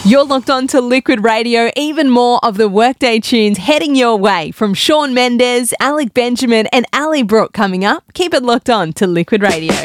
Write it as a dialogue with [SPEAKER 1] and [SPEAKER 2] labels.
[SPEAKER 1] You're locked on to Liquid Radio. Even more of the Workday tunes heading your way from Shawn Mendes, Alec Benjamin and Ali Brooke coming up. Keep it locked on to Liquid Radio.